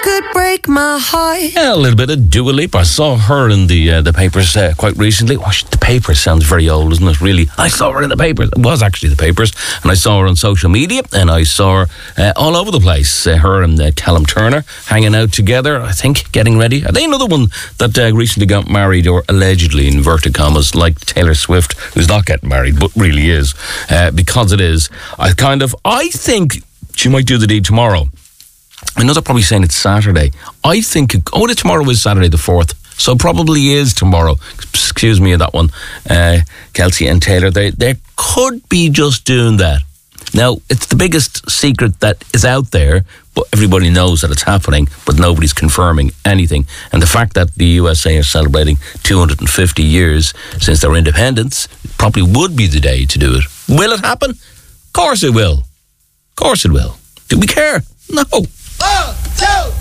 could break my heart. Yeah, a little bit of Dua Lipa. I saw her in the papers quite recently. The papers sounds very old, doesn't it? Really, I saw her in the papers. It was actually the papers, and I saw her on social media, and I saw her all over the place. Her and Callum Turner hanging out together. I think getting ready. Are they another one that recently got married, or allegedly, in inverted commas, like Taylor Swift, who's not getting married but really is, because it is. I think she might do the deed tomorrow. I know they're probably saying it's Saturday. I think, tomorrow is Saturday the 4th, so probably is tomorrow. Excuse me on that one. Kelsey and Taylor, they could be just doing that. Now, it's the biggest secret that is out there, but everybody knows that it's happening, but nobody's confirming anything. And the fact that the USA are celebrating 250 years since their independence probably would be the day to do it. Will it happen? Of course it will. Of course it will. Do we care? No. 1, 2,